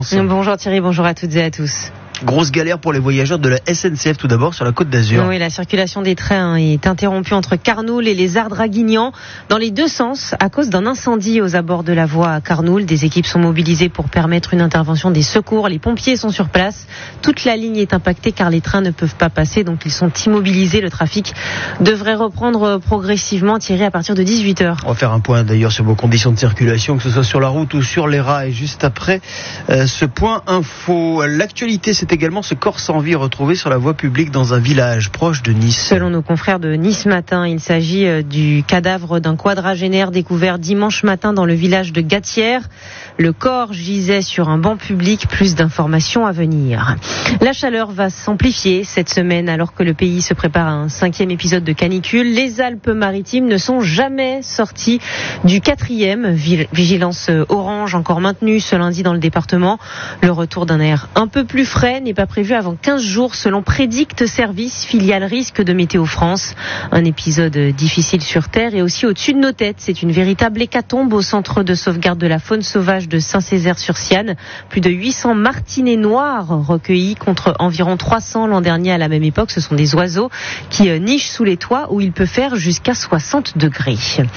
Bonjour Thierry, bonjour à toutes et à tous. Grosse galère pour les voyageurs de la SNCF tout d'abord sur la Côte d'Azur. Oui, la circulation des trains est interrompue entre Carnoules et les Arcs Draguignan dans les deux sens à cause d'un incendie aux abords de la voie à Carnoules. Des équipes sont mobilisées pour permettre une intervention des secours. Les pompiers sont sur place. Toute la ligne est impactée car les trains ne peuvent pas passer, donc ils sont immobilisés. Le trafic devrait reprendre progressivement, Thierry, à partir de 18h. On va faire un point d'ailleurs sur vos conditions de circulation, que ce soit sur la route ou sur les rails. Juste après ce point info, l'actualité, c'est également ce corps sans vie retrouvé sur la voie publique dans un village proche de Nice. Selon nos confrères de Nice Matin, il s'agit du cadavre d'un quadragénaire découvert dimanche matin dans le village de Gatière. Le corps gisait sur un banc public. Plus d'informations à venir. La chaleur va s'amplifier cette semaine alors que le pays se prépare à un 5e épisode de canicule. Les Alpes-Maritimes ne sont jamais sorties du 4e. Vigilance orange encore maintenue ce lundi dans le département. Le retour d'un air un peu plus frais n'est pas prévu avant 15 jours selon Prédicte Service, filiale risque de Météo France. Un épisode difficile sur Terre et aussi au-dessus de nos têtes. C'est une véritable hécatombe au centre de sauvegarde de la faune sauvage de Saint-Césaire-sur-Siane. Plus de 800 martinets noirs recueillis contre environ 300 l'an dernier à la même époque. Ce sont des oiseaux qui nichent sous les toits où il peut faire jusqu'à 60 degrés.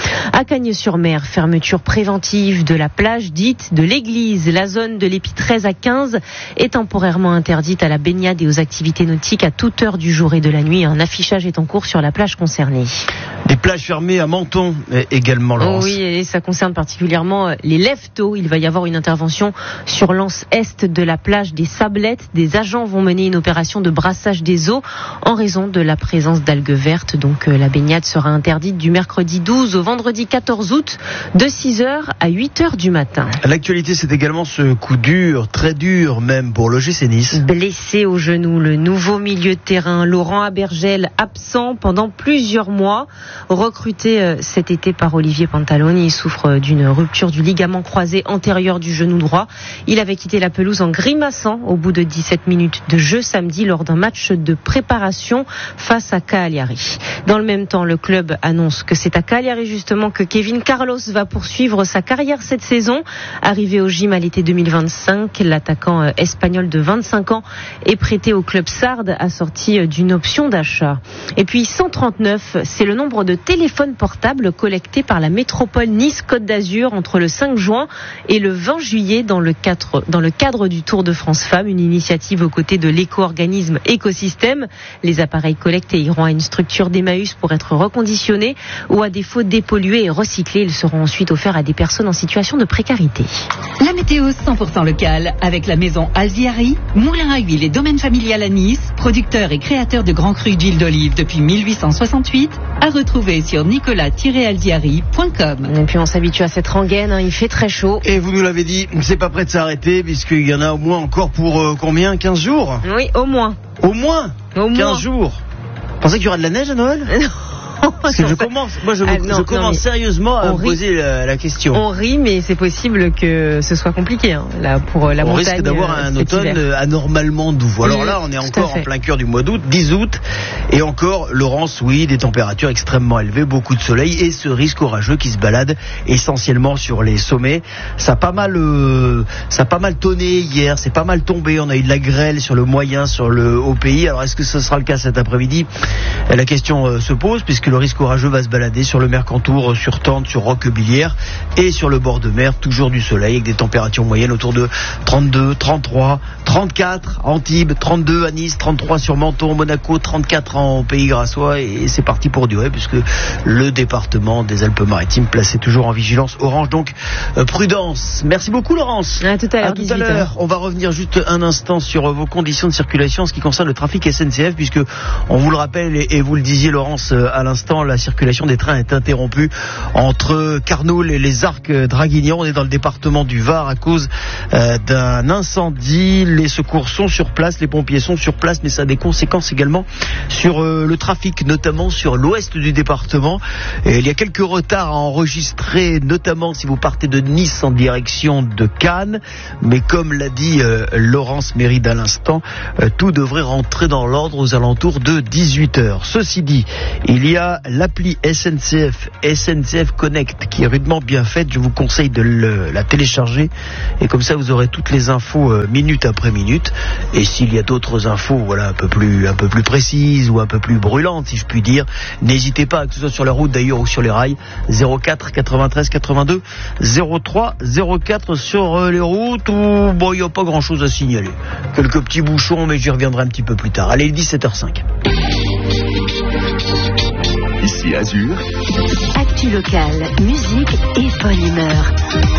À Cagnes-sur-Mer, fermeture préventive de la plage dite de l'église. La zone de l'Épi 13 à 15 est temporairement interdite à la baignade et aux activités nautiques à toute heure du jour et de la nuit. Un affichage est en cours sur la plage concernée. Des plages fermées à Menton également, Laurence. Oui, et ça concerne particulièrement les lève-tôt. Il va y avoir une intervention sur l'anse est de la plage des Sablettes. Des agents vont mener une opération de brassage des eaux en raison de la présence d'algues vertes. Donc la baignade sera interdite du mercredi 12 au vendredi 14 août de 6h à 8h du matin. L'actualité, c'est également ce coup dur, très dur même pour l'OGC Nice. Blessé au genou, le nouveau milieu de terrain Laurent Abergel, absent pendant plusieurs mois. Recruté cet été par Olivier Pantaloni, il souffre d'une rupture du ligament croisé antérieur du genou droit. Il avait quitté la pelouse en grimaçant au bout de 17 minutes de jeu samedi lors d'un match de préparation face à Cagliari. Dans le même temps, le club annonce que c'est à Cagliari justement que Kevin Carlos va poursuivre sa carrière cette saison. Arrivé au gym à l'été 2025, l'attaquant espagnol de 25 ans est prêté au club sarde assorti d'une option d'achat. Et puis 139, c'est le nombre de téléphones portables collectés par la métropole Nice-Côte d'Azur entre le 5 juin et le 20 juillet dans le cadre du Tour de France Femmes, une initiative aux côtés de l'éco-organisme Écosystème. Les appareils collectés iront à une structure d'Emmaüs pour être reconditionnés ou à défaut dépollués et recyclés. Ils seront ensuite offerts à des personnes en situation de précarité. La météo 100% locale avec la maison Alziari, moulin à huile et domaine familial à Nice, producteur et créateur de grands crus d'huile d'olive depuis 1868, à retrouver sur nicolas-alziari.com. Et puis on s'habitue à cette rengaine, il fait très chaud. Et vous nous l'avez dit, c'est pas prêt de s'arrêter puisqu'il y en a au moins encore pour combien, 15 jours? Oui, au moins. Au moins 15 jours. Vous pensez qu'il y aura de la neige à Noël? Parce que je commence sérieusement à me poser la question. On rit, mais c'est possible que ce soit compliqué là, pour la montagne. On risque d'avoir un automne anormalement doux. Alors là, on est encore en plein cœur du mois d'août, 10 août. Et encore, Laurence, oui, des températures extrêmement élevées, beaucoup de soleil et ce risque orageux qui se balade essentiellement sur les sommets. Ça a pas mal tonné hier, c'est pas mal tombé. On a eu de la grêle sur le moyen, sur le haut pays. Alors est-ce que ce sera le cas cet après-midi? La question se pose puisque le risque orageux va se balader sur le Mercantour, sur Tente, sur Roquebillière et sur le bord de mer, toujours du soleil avec des températures moyennes autour de 32, 33, 34 à Antibes, 32 à Nice, 33 sur Menton, Monaco, 34 en Pays Grassois et c'est parti pour durer puisque le département des Alpes-Maritimes placé toujours en vigilance orange, donc prudence. Merci beaucoup Laurence. À tout à l'heure. On va revenir juste un instant sur vos conditions de circulation en ce qui concerne le trafic SNCF puisque on vous le rappelle et vous le disiez Laurence à l'instant, la circulation des trains est interrompue entre Carnoules et les Arcs Draguignan. On est dans le département du Var à cause d'un incendie. les secours sont sur place, les pompiers sont sur place, mais ça a des conséquences également sur le trafic, notamment sur l'ouest du département. Et il y a quelques retards à enregistrer, notamment si vous partez de Nice en direction de Cannes. Mais comme l'a dit Laurence Méride à l'instant, tout devrait rentrer dans l'ordre aux alentours de 18h. Ceci dit, il y a l'appli SNCF Connect qui est rudement bien faite. Je vous conseille de la télécharger et comme ça vous aurez toutes les infos minute après minute. Et s'il y a d'autres infos, voilà, un peu plus précises ou un peu plus brûlantes, si je puis dire, n'hésitez pas, que ce soit sur la route d'ailleurs ou sur les rails. 04 93 82 03 04 sur les routes où bon, il n'y a pas grand chose à signaler. Quelques petits bouchons, mais j'y reviendrai un petit peu plus tard. Allez, 17h05. Ici Azur. Actu locale, musique et bonne humeur.